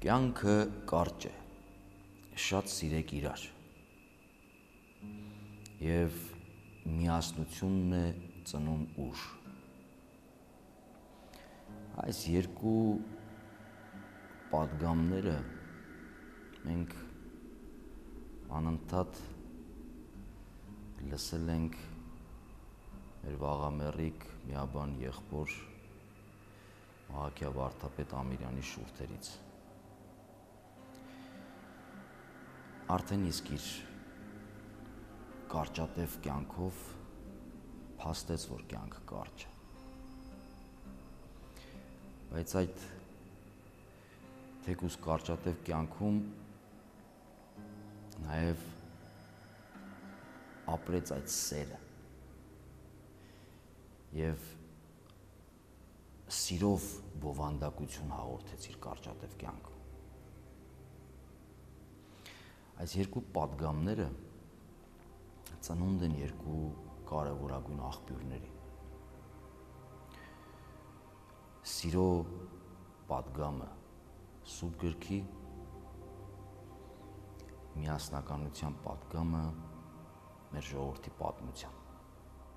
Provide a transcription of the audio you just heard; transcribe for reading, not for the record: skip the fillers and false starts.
Կյանքը կարճ է, շատ սիրեք իրար, և միասնությունն է ծնում ուժ։ Այս երկու պատգամները մենք անընդհատ լսել ենք մեր վաղամեռիկ միաբան եղբոր Մահաքիա Վարդապետ Ամիրյանի շուրթերից։ Արդեն իսկ իր կարճատև կյանքով փաստեց, որ կյանքը կարճ է։ Բայց այդ թեկուզ կարճատև կյանքում նաև ապրեց այդ սերը և սիրով բովանդակություն հաղորդեց իր կարճատև կյանքում։ Այս երկու պատգամները ծնունդ են երկու կարևորագույն աղբյուրների։ Սիրո պատգամը Սուրբ գրքի, միասնականության պատգամը մեր ժողովրդի պատմության։